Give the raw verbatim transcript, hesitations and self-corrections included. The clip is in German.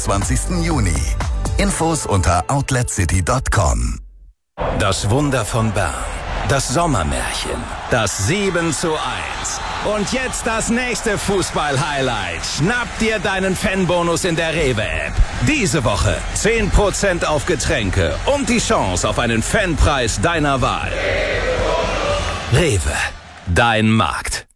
zwanzigsten Juni. Infos unter outlet city punkt com. Das Wunder von Bern. Das Sommermärchen. Das sieben zu eins. Und jetzt das nächste Fußball-Highlight. Schnapp dir deinen Fanbonus in der Rewe-App. Diese Woche zehn Prozent auf Getränke und die Chance auf einen Fanpreis deiner Wahl. Rewe, dein Markt.